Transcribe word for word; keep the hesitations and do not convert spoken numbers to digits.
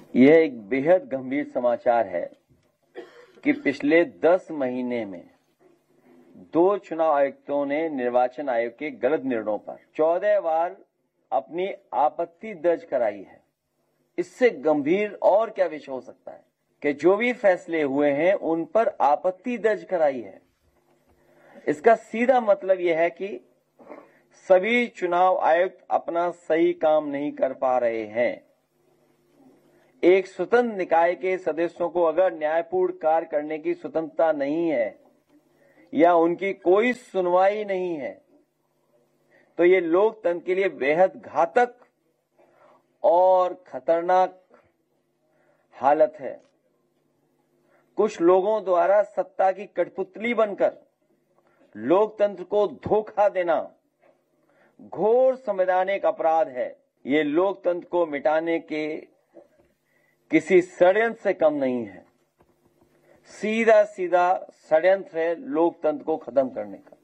यह एक बेहद गंभीर समाचार है कि पिछले दस महीने में दो चुनाव आयुक्तों ने निर्वाचन आयोग के गलत निर्णयों पर चौदह बार अपनी आपत्ति दर्ज कराई है। इससे गंभीर और क्या विषय हो सकता है कि जो भी फैसले हुए हैं उन पर आपत्ति दर्ज कराई है। इसका सीधा मतलब यह है कि सभी चुनाव आयुक्त अपना सही काम नहीं कर पा रहे हैं। एक स्वतंत्र निकाय के सदस्यों को अगर न्यायपूर्ण कार्य करने की स्वतंत्रता नहीं है या उनकी कोई सुनवाई नहीं है तो ये लोकतंत्र के लिए बेहद घातक और खतरनाक हालत है। कुछ लोगों द्वारा सत्ता की कठपुतली बनकर लोकतंत्र को धोखा देना घोर संवैधानिक अपराध है। ये लोकतंत्र को मिटाने के किसी षड्यंत्र से कम नहीं है। सीधा सीधा षड्यंत्र है लोकतंत्र को खत्म करने का।